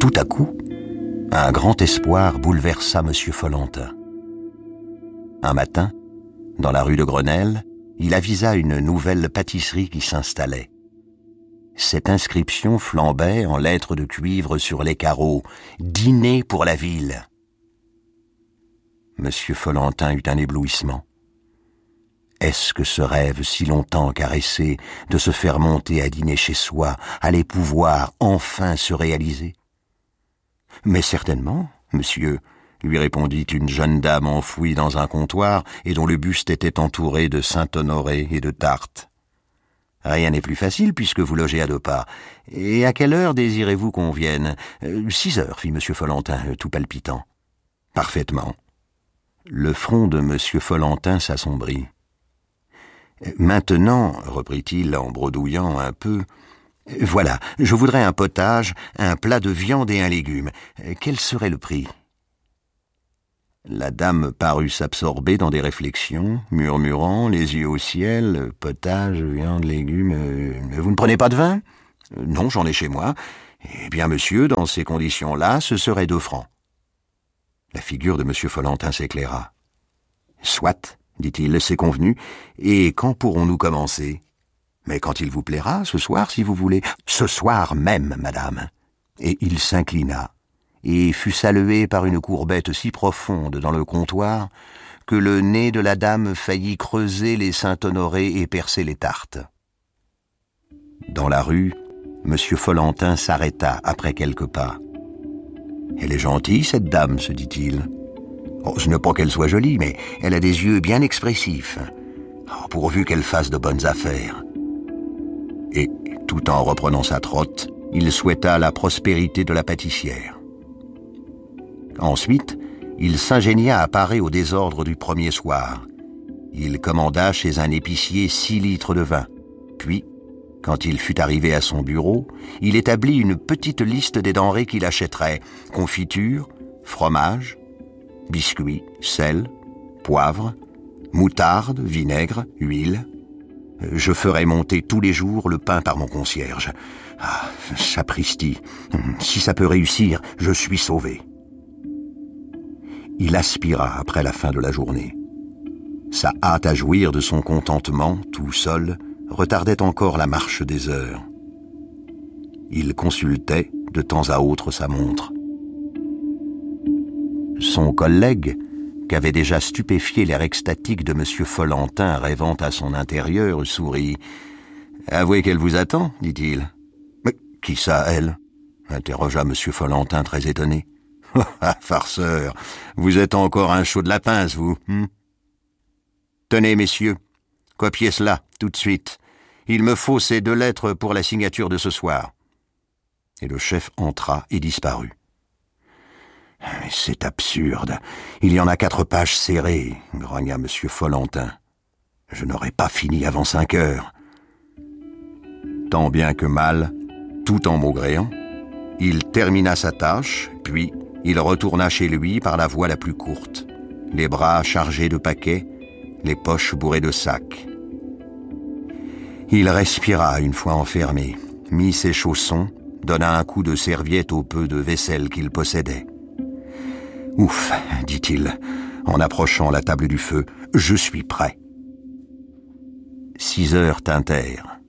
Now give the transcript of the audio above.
Tout à coup, un grand espoir bouleversa M. Follentin. Un matin, dans la rue de Grenelle, il avisa une nouvelle pâtisserie qui s'installait. Cette inscription flambait en lettres de cuivre sur les carreaux « Dîner pour la ville ». M. Follentin eut un éblouissement. Est-ce que ce rêve si longtemps caressé de se faire monter à dîner chez soi allait pouvoir enfin se réaliser ? « Mais certainement, monsieur », lui répondit une jeune dame enfouie dans un comptoir et dont le buste était entouré de Saint-Honoré et de tartes. « Rien n'est plus facile puisque vous logez à 2 pas. Et à quelle heure désirez-vous qu'on vienne ? 6 heures, fit M. Follentin, tout palpitant. « Parfaitement. » Le front de M. Follentin s'assombrit. « Maintenant, reprit-il en bredouillant un peu, « voilà, je voudrais un potage, un plat de viande et un légume. Quel serait le prix ?» La dame parut s'absorber dans des réflexions, murmurant, les yeux au ciel, « Potage, viande, légumes... vous ne prenez pas de vin ?»« Non, j'en ai chez moi. »« Eh bien, monsieur, dans ces conditions-là, ce serait 2 francs. » La figure de M. Follentin s'éclaira. « Soit, dit-il, c'est convenu. Et quand pourrons-nous commencer ? » « Mais quand il vous plaira, ce soir, si vous voulez. »« Ce soir même, madame. » Et il s'inclina, et fut salué par une courbette si profonde dans le comptoir que le nez de la dame faillit creuser les Saint-Honoré et percer les tartes. Dans la rue, M. Follentin s'arrêta après quelques pas. « Elle est gentille, cette dame, se dit-il. Oh, ce n'est pas qu'elle soit jolie, mais elle a des yeux bien expressifs. Oh, pourvu qu'elle fasse de bonnes affaires. » Et, tout en reprenant sa trotte, il souhaita la prospérité de la pâtissière. Ensuite, il s'ingénia à parer au désordre du premier soir. Il commanda chez un épicier 6 litres de vin. Puis, quand il fut arrivé à son bureau, il établit une petite liste des denrées qu'il achèterait. Confiture, fromage, biscuits, sel, poivre, moutarde, vinaigre, huile. Je ferai monter tous les jours le pain par mon concierge. Ah, sapristi, si ça peut réussir, je suis sauvé. Il aspira après la fin de la journée. Sa hâte à jouir de son contentement, tout seul, retardait encore la marche des heures. Il consultait de temps à autre sa montre. Son collègue, qu'avait déjà stupéfié l'air extatique de M. Follentin rêvant à son intérieur, sourit. « Avouez qu'elle vous attend, dit-il. »« Mais qui ça, elle ?» interrogea M. Follentin très étonné. « Ah, farceur, vous êtes encore un chaud de la pince, vous. Tenez, messieurs, copiez cela, tout de suite. Il me faut ces 2 lettres pour la signature de ce soir. » Et le chef entra et disparut. « C'est absurde. Il y en a 4 pages serrées, » grogna M. Follentin. « Je n'aurai pas fini avant 5 heures. » Tant bien que mal, tout en maugréant, il termina sa tâche, puis il retourna chez lui par la voie la plus courte, les bras chargés de paquets, les poches bourrées de sacs. Il respira une fois enfermé, mit ses chaussons, donna un coup de serviette au peu de vaisselle qu'il possédait. « Ouf, dit-il, en approchant la table du feu, je suis prêt. » 6 heures tintèrent.